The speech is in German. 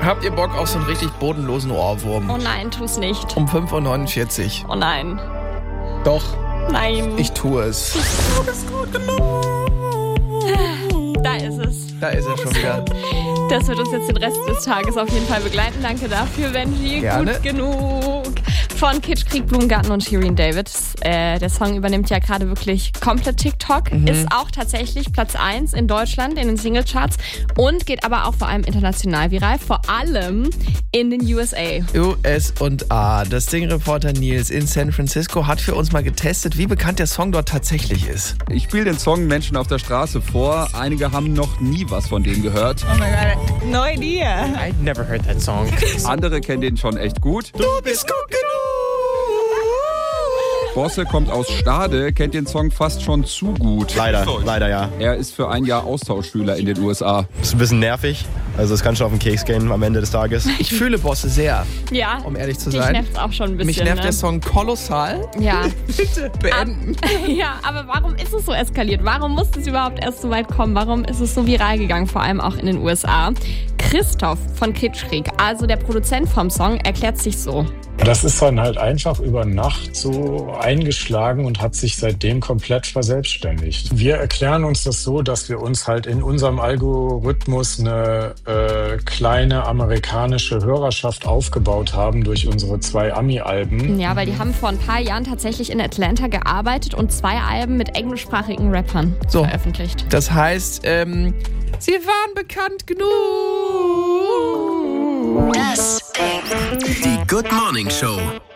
Habt ihr Bock auf so einen richtig bodenlosen Ohrwurm? Oh nein, tu's nicht. Um 5:49 Uhr. Oh nein. Doch, Nein. ich tue es. Da ist es. Da ist er schon wieder. Das wird uns jetzt den Rest des Tages auf jeden Fall begleiten. Danke dafür, Benji. Gerne. Gut genug. Von Kitschkrieg, Blumengarten und Shirin David. Der Song übernimmt ja gerade wirklich komplett TikTok. Ist auch tatsächlich Platz 1 in Deutschland in den Singlecharts und geht aber auch vor allem international viral. Vor allem in den USA. USA. Das Ding-Reporter Nils in San Francisco hat für uns mal getestet, wie bekannt der Song dort tatsächlich ist. Ich spiele den Song Menschen auf der Straße vor. Einige haben noch nie was von dem gehört. Oh my God, no idea. I'd never heard that song. Andere kennen den schon echt gut. Du bist gut genug. Bosse kommt aus Stade, kennt den Song fast schon zu gut. Leider ja. Er ist für ein Jahr Austauschschüler in den USA. Ist ein bisschen nervig. Also es kann schon auf den Keks gehen am Ende des Tages. Ich fühle Bosse sehr, Ja, um ehrlich zu dich sein. nervt's auch schon ein bisschen. Mich nervt ne? der Song kolossal. Ja. Bitte beenden. Ja, aber warum ist es so eskaliert? Warum musste es überhaupt erst so weit kommen? Warum ist es so viral gegangen, vor allem auch in den USA? Christoph von Kitschkrieg, also der Produzent vom Song, erklärt sich so. Das ist dann halt einfach über Nacht so eingeschlagen und hat sich seitdem komplett verselbstständigt. Wir erklären uns das so, dass wir uns halt in unserem Algorithmus eine kleine amerikanische Hörerschaft aufgebaut haben durch unsere 2 Ami-Alben. Ja, weil die haben vor ein paar Jahren tatsächlich in Atlanta gearbeitet und 2 Alben mit englischsprachigen Rappern veröffentlicht. Das heißt, sie waren bekannt genug. Die Good Morning Show.